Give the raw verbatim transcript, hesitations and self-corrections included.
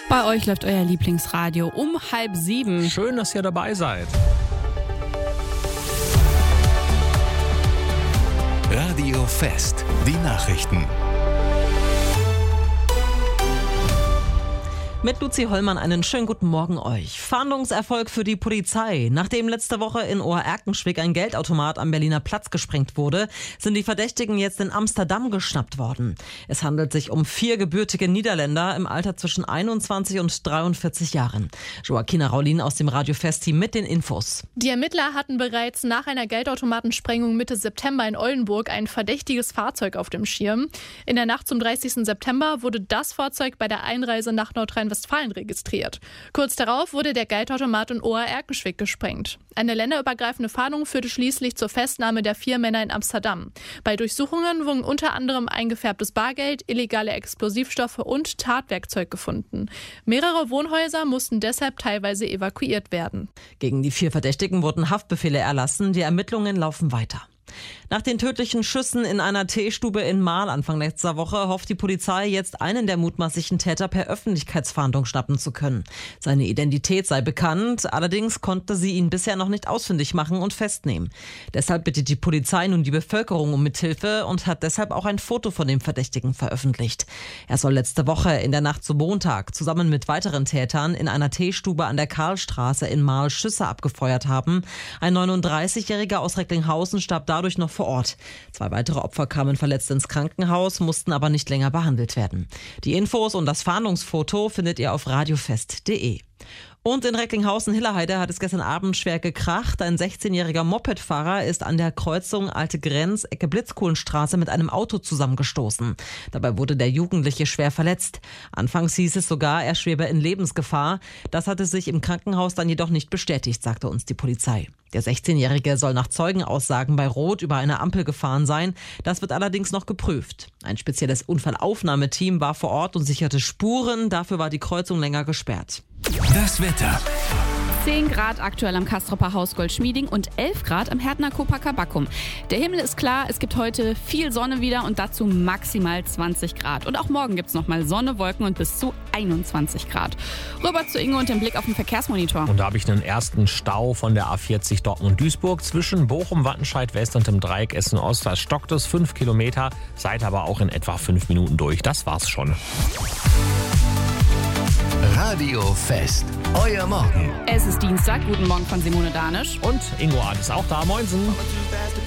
Bei euch läuft euer Lieblingsradio um halb sieben. Schön, dass ihr dabei seid. Radio Fest, die Nachrichten. Mit Luzi Hollmann einen schönen guten Morgen euch. Fahndungserfolg für die Polizei. Nachdem letzte Woche in Ohr-Erkenschwick ein Geldautomat am Berliner Platz gesprengt wurde, sind die Verdächtigen jetzt in Amsterdam geschnappt worden. Es handelt sich um vier gebürtige Niederländer im Alter zwischen einundzwanzig und dreiundvierzig Jahren. Joaquina Raulin aus dem Radio Fest-Team mit den Infos. Die Ermittler hatten bereits nach einer Geldautomatensprengung Mitte September in Oldenburg ein verdächtiges Fahrzeug auf dem Schirm. In der Nacht zum dreißigsten September wurde das Fahrzeug bei der Einreise nach Nordrhein-Westfalen registriert. Kurz darauf wurde der Geldautomat in Ohr-Erkenschwick gesprengt. Eine länderübergreifende Fahndung führte schließlich zur Festnahme der vier Männer in Amsterdam. Bei Durchsuchungen wurden unter anderem eingefärbtes Bargeld, illegale Explosivstoffe und Tatwerkzeug gefunden. Mehrere Wohnhäuser mussten deshalb teilweise evakuiert werden. Gegen die vier Verdächtigen wurden Haftbefehle erlassen. Die Ermittlungen laufen weiter. Nach den tödlichen Schüssen in einer Teestube in Marl Anfang letzter Woche hofft die Polizei jetzt, einen der mutmaßlichen Täter per Öffentlichkeitsfahndung schnappen zu können. Seine Identität sei bekannt, allerdings konnte sie ihn bisher noch nicht ausfindig machen und festnehmen. Deshalb bittet die Polizei nun die Bevölkerung um Mithilfe und hat deshalb auch ein Foto von dem Verdächtigen veröffentlicht. Er soll letzte Woche in der Nacht zum Montag zusammen mit weiteren Tätern in einer Teestube an der Karlstraße in Marl Schüsse abgefeuert haben. Ein neununddreißigjähriger aus Recklinghausen starb dadurch noch vor Ort. Zwei weitere Opfer kamen verletzt ins Krankenhaus, mussten aber nicht länger behandelt werden. Die Infos und das Fahndungsfoto findet ihr auf radiofest punkt de. Und in Recklinghausen-Hillerheide hat es gestern Abend schwer gekracht. Ein sechzehnjähriger Mopedfahrer ist an der Kreuzung Alte Grenz, Ecke Blitzkohlenstraße mit einem Auto zusammengestoßen. Dabei wurde der Jugendliche schwer verletzt. Anfangs hieß es sogar, er schwebe in Lebensgefahr. Das hatte sich im Krankenhaus dann jedoch nicht bestätigt, sagte uns die Polizei. Der sechzehnjährige soll nach Zeugenaussagen bei Rot über eine Ampel gefahren sein. Das wird allerdings noch geprüft. Ein spezielles Unfallaufnahmeteam war vor Ort und sicherte Spuren. Dafür war die Kreuzung länger gesperrt. Das Wetter. zehn Grad aktuell am Kastropper Haus Goldschmieding und elf Grad am Härtner Kopacabacum. Der Himmel ist klar, es gibt heute viel Sonne wieder und dazu maximal zwanzig Grad. Und auch morgen gibt es nochmal Sonne, Wolken und bis zu einundzwanzig Grad. Rüber zu Inge und dem Blick auf den Verkehrsmonitor. Und da habe ich einen ersten Stau von der A vierzig Dortmund-Duisburg zwischen Bochum, Wattenscheid West und dem Dreieck Essen-Ost. Da stockt es fünf Kilometer, seid aber auch in etwa fünf Minuten durch. Das war's schon. Radio Fest, euer Morgen. Es ist Dienstag, guten Morgen von Simone Danisch. Und Ingo Art ist auch da. Moinsen.